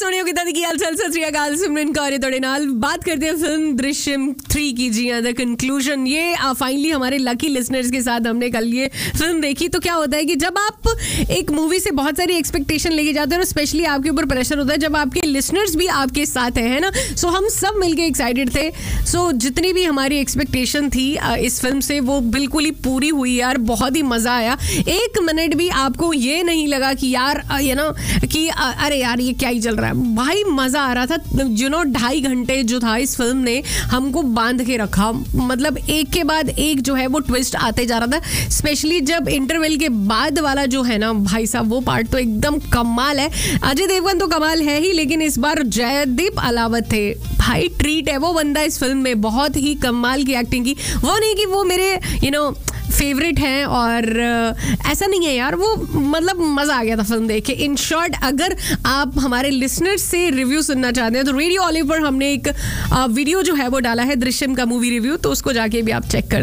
सोने की दादी की हालचाल सत श्री अकाल सिमरन कौर तोड़े नाल बात करते हैं फिल्म दृश्यम 3 की। जी द कंक्लूजन ये फाइनली हमारे लकी लिसनर्स के साथ हमने कल ये फिल्म देखी। तो क्या होता है कि जब आप एक मूवी से बहुत सारी एक्सपेक्टेशन लेके जाते हैं और स्पेशली आपके ऊपर प्रेशर होता है जब आपके लिसनर्स भी आपके साथ है ना। सो हम सब मिलके एक्साइटेड थे। सो जितनी भी हमारी एक्सपेक्टेशन थी इस फिल्म से वो बिल्कुल ही पूरी हुई यार। बहुत ही मजा आया। एक मिनट भी आपको ये नहीं लगा कि यार कि अरे यार ये क्या ही चल रहा है। भाई मजा आ रहा था। 2.5 घंटे जो था इस फिल्म ने हमको बांध के रखा। मतलब एक के बाद एक जो है वो ट्विस्ट आते जा रहा था। स्पेशली जब इंटरवल के बाद वाला जो है ना भाई साहब वो पार्ट तो एकदम कमाल है। अजय देवगन तो कमाल है ही, लेकिन इस बार जयदीप अलावत थे भाई। ट्रीट है वो बंदा इस फिल्म में। बहुत ही कमाल की एक्टिंग की। वो नहीं कि वो मेरे फेवरेट हैं और ऐसा नहीं है यार। वो मतलब मजा आ गया था फिल्म देख के। इन शॉर्ट अगर आप हमारे लिसनर्स से रिव्यू सुनना चाहते हैं तो रेडियो ऑलिव पर हमने एक वीडियो जो है वो डाला है दृश्यम का मूवी रिव्यू, तो उसको जाके भी आप चेक कर